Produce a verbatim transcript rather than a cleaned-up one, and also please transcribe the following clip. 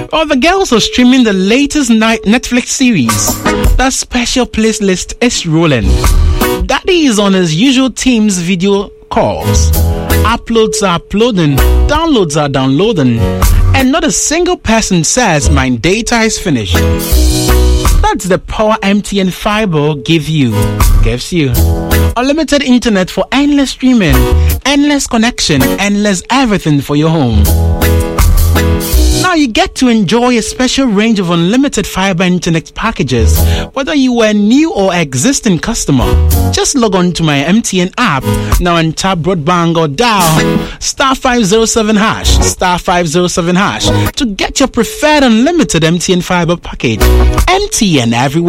Or the girls are streaming the latest night Netflix series. That special playlist is rolling. Daddy is on his usual Teams video calls. Uploads are uploading, downloads are downloading, and not a single person says my data is finished. That's the power M T N Fiber give you, gives you. Unlimited internet for endless streaming, endless connection, endless everything for your home. Now you get to enjoy a special range of unlimited fiber internet packages, whether you were a new or existing customer. Just log on to my M T N app now and tap broadband or dial star five zero seven hash, star five zero seven hash to get your preferred unlimited M T N fiber package. M T N everywhere.